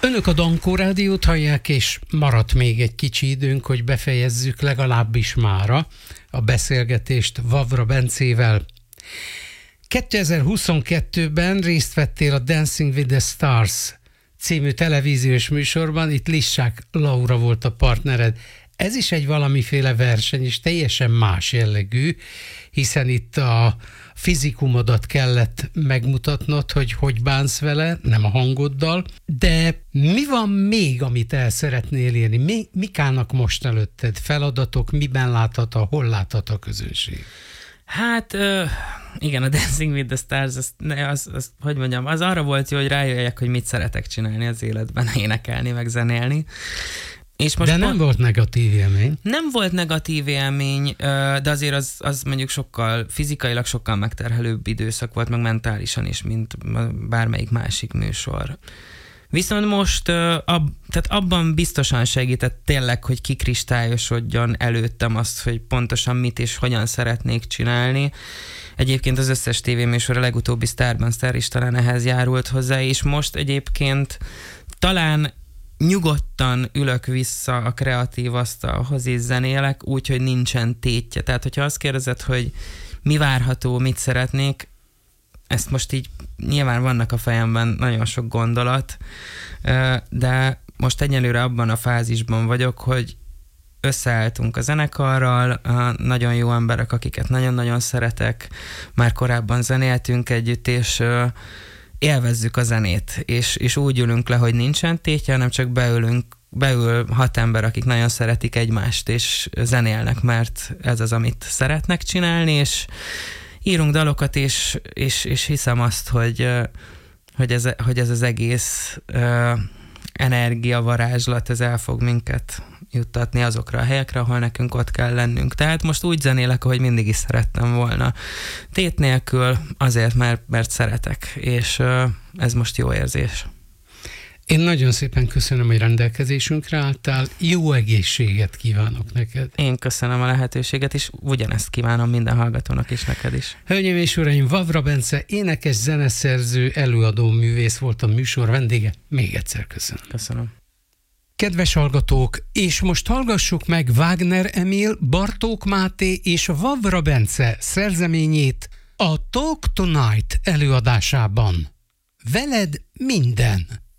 Önök a Dankó Rádiót hallják, és maradt még egy kicsi időnk, hogy befejezzük legalábbis mára a beszélgetést Vavra Bencével. 2022-ben részt vettél a Dancing with the Stars című televíziós műsorban, itt Lissák Laura volt a partnered. Ez is egy valamiféle verseny, és teljesen más jellegű, hiszen itt a fizikumodat kellett megmutatnod, hogy bánsz vele, nem a hangoddal, de mi van még, amit el szeretnél érni? Mik állnak most előtted? Feladatok, miben láthat, hol láthat a közönség? Hát igen, a Dancing with the Stars, hogy mondjam, az arra volt jó, hogy rájöjjek, hogy mit szeretek csinálni az életben, énekelni, meg zenélni. És most de nem volt negatív élmény. Nem volt negatív élmény, de azért az mondjuk fizikailag sokkal megterhelőbb időszak volt, meg mentálisan is, mint bármelyik másik műsor. Viszont most tehát abban biztosan segített tényleg, hogy kikristályosodjon előttem azt, hogy pontosan mit és hogyan szeretnék csinálni. Egyébként az összes tévéműsor, a legutóbbi Sztárban Sztár is talán ehhez járult hozzá, és most egyébként talán nyugodtan ülök vissza a kreatív asztalhoz és zenélek, úgyhogy nincsen tétje. Tehát, hogyha azt kérdezed, hogy mi várható, mit szeretnék, ezt most így nyilván vannak a fejemben nagyon sok gondolat, de most egyelőre abban a fázisban vagyok, hogy összeálltunk a zenekarral, nagyon jó emberek, akiket nagyon-nagyon szeretek, már korábban zenéltünk együtt, és élvezzük a zenét, és úgy ülünk le, hogy nincsen tétje, hanem csak beül 6 ember, akik nagyon szeretik egymást, és zenélnek, mert ez az, amit szeretnek csinálni, és írunk dalokat, és hiszem azt, hogy ez az egész energiavarázslat, ez el fog minket juttatni azokra a helyekre, ahol nekünk ott kell lennünk. Tehát most úgy zenélek, ahogy mindig is szerettem volna. Tét nélkül azért, mert szeretek, és ez most jó érzés. Én nagyon szépen köszönöm, hogy rendelkezésünkre álltál. Jó egészséget kívánok neked. Én köszönöm a lehetőséget, és ugyanezt kívánom minden hallgatónak is, neked is. Hölgyeim és uraim, Vavra Bence, énekes, zeneszerző, előadó művész volt a műsor vendége. Még egyszer köszönöm. Köszönöm. Kedves hallgatók, és most hallgassuk meg Wagner Emil, Bartók Máté és Vavra Bence szerzeményét a Talk Tonight előadásában. Veled minden!